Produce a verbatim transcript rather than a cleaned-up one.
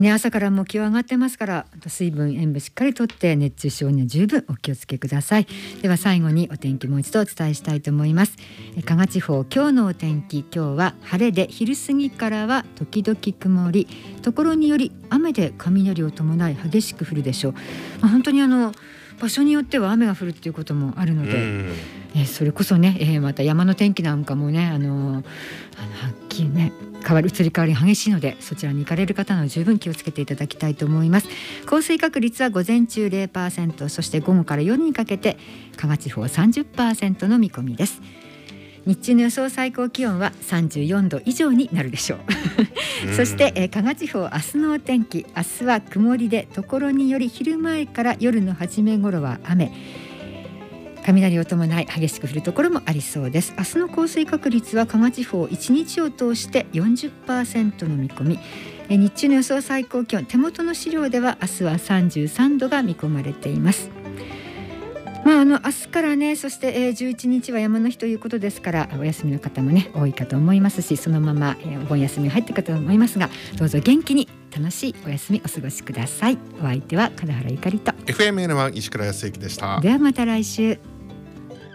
ね、朝からもう気温上がってますから、水分塩分しっかりとって熱中症には十分お気をつけください。では最後にお天気もう一度お伝えしたいと思います。加賀地方、今日のお天気、今日は晴れで昼過ぎからは時々曇り、ところにより雨で雷を伴い激しく降るでしょう。まあ、本当にあの場所によっては雨が降るっていうこともあるので、えそれこそね、えー、また山の天気なんかもね、あのー、あのはっきりね変わる移り変わり激しいので、そちらに行かれる方は十分気をつけていただきたいと思います。降水確率は午前中 ゼロパーセント、 そして午後から夜にかけて加賀地方 さんじゅっパーセント の見込みです。日中の予想最高気温はさんじゅうよんど以上になるでしょうそして、えー、加賀地方、明日のお天気、明日は曇りで、ところにより昼前から夜の初め頃は雨、雷を伴い激しく降るところもありそうです。明日の降水確率は加賀地方いちにちを通して よんじゅっパーセント の見込み。えー、日中の予想最高気温、手元の資料では明日はさんじゅうさんどが見込まれています。まあ、あの明日からね、そして、えー、じゅういちにちは山の日ということですから、お休みの方もね多いかと思いますし、そのまま、えー、お盆休み入っていくかと思いますが、どうぞ元気に楽しいお休みお過ごしください。お相手は金原ゆかりとエフエムエヌ は石倉康之でした。 ではまた来週。